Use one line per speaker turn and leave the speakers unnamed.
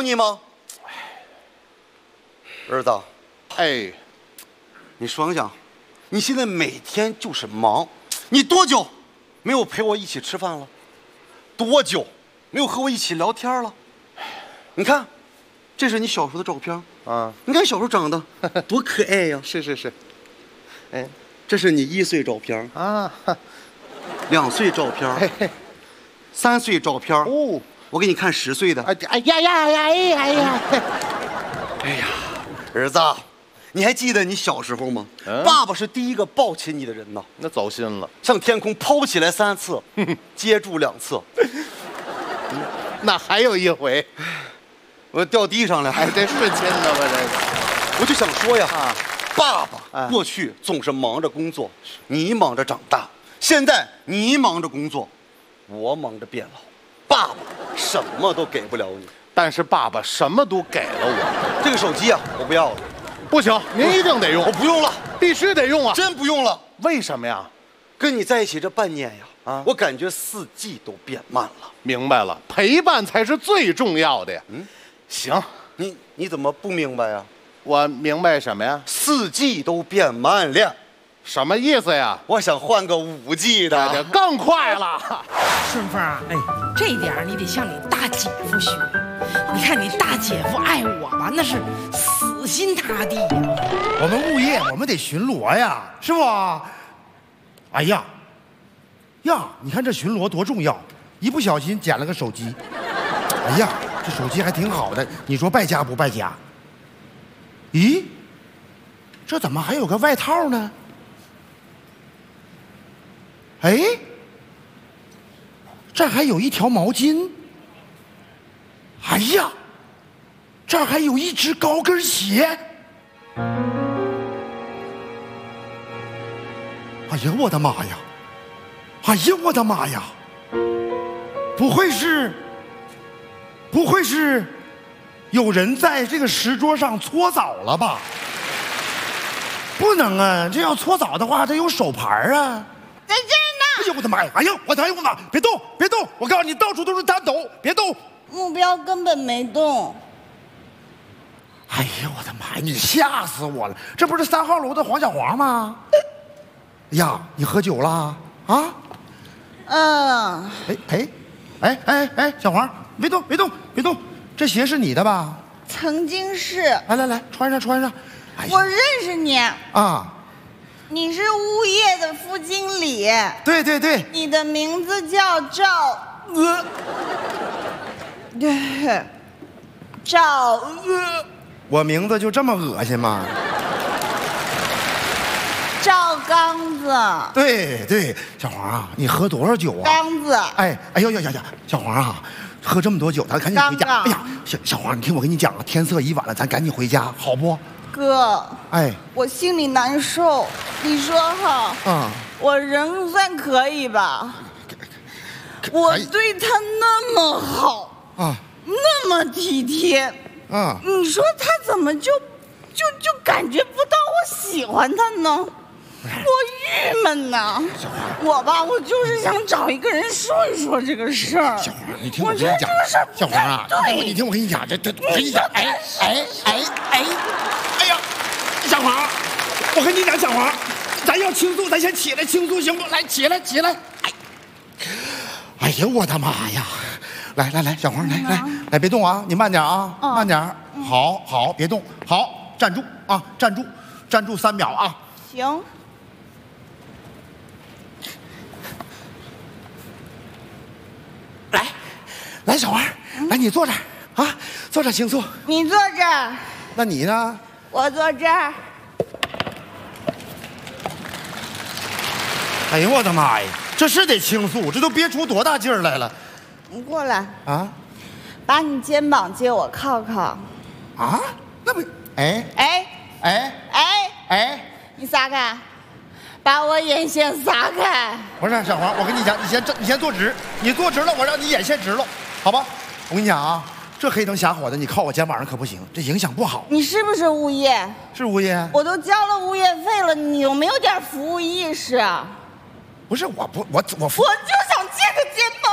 你吗？儿子，
哎，
你想想，你现在每天就是忙，你多久没有陪我一起吃饭了？多久没有和我一起聊天了？你看，这是你小时候的照片
啊，
你看小时候长得多可爱呀！
是，哎，
这是你1岁照片
啊
，2岁照片，3岁照片
哦，
我给你看10岁的。
哎呀，
哎呀，儿子，你还记得你小时候吗？爸爸是第一个抱起你的人呐，
那走心了，
向天空抛起来3次，接住2次，
那还有一回，
我掉地上了。
哎，这是亲的吗？这个，
我就想说呀，爸爸
啊
过去总是忙着工作，你忙着长大，现在你忙着工作，我忙着变老，爸爸什么都给不了你。
但是爸爸什么都给了我，
这个手机啊，我不要了，
不行，您一定得用
我，不用了，
必须得用啊！
真不用了。
为什么呀？
跟你在一起这半年呀，我感觉4季都变慢了。
明白了，陪伴才是最重要的呀。行，
你怎么不明白呀？
我明白什么呀？
4季都变慢了，
什么意思呀？
我想换个5G
这
的。
更快了。
顺风啊，哎，这一点你得向你大姐夫学。你看你大姐夫爱我吧，那是死心塌地呀。
我们物业，我们得巡逻呀，是不？哎呀，你看这巡逻多重要！一不小心捡了个手机，哎呀，这手机还挺好的，你说败家不败家？咦，这怎么还有个外套呢？哎，这儿还有一条毛巾。哎呀，这儿还有一只高跟鞋。哎呀，我的妈呀！哎呀，我的妈呀！不会是有人在这个石桌上搓澡了吧？不能啊，这要搓澡的话，得有手牌啊。
在这儿呢。
哎呀，我的妈呀！哎呀，我的妈！别动，别动！我告诉你，到处都是弹头，别动！
目标根本没动。
哎呀，我的妈呀！你吓死我了！这不是3号楼的黄小黄吗？哎呀，你喝酒了啊？
嗯。
哎，小黄，别动，这鞋是你的吧？
曾经是。
来，穿上。哎呀，
我认识你
啊！
你是物业的副经理。
对。
你的名字叫赵
我名字就这么恶心吗？
赵刚子。
对，小黄啊，你喝多少酒啊？
刚子。
哎呦呀，小黄啊，喝这么多酒，咱赶紧回家。
刚
哎呀，小黄，你听我跟你讲啊，天色已晚了，咱赶紧回家，好不？
哥，
哎，
我心里难受。你说哈，我人算可以吧？我对他那么好
啊，
那么体贴
啊，
你说他怎么就感觉不到我喜欢他呢？我郁闷呐！我就是想找一个人说一说这个事儿。
小黄，你听我跟你讲，小黄啊，你听我跟你讲，我跟你讲，哎呀，小黄，我跟你讲，小黄，咱要倾诉，咱先起来倾诉行不？来，起来，哎呀，我的妈呀！来，小黄，来，别动啊，你慢点啊，慢点。好，别动，好，站住啊，站住3秒啊。
行。
来，小黄，来，你坐这儿啊，坐这儿倾诉。
你坐这儿。
那你呢？
我坐这儿。
哎呦我的妈呀，这是得倾诉，这都憋出多大劲儿来了。
你过来
啊，
把你肩膀借我靠靠。
啊？那不，哎，
你撒开，把我眼线撒开。
不是小黄，我跟你讲，你先坐直，你坐直了，我让你眼线直了，好吧？我跟你讲啊，这黑灯瞎火的，你靠我肩膀上可不行，这影响不好。
你是不是物业？
是物业。
我都交了物业费了，你有没有点服务意识啊？
不是我
我就想借个肩膀。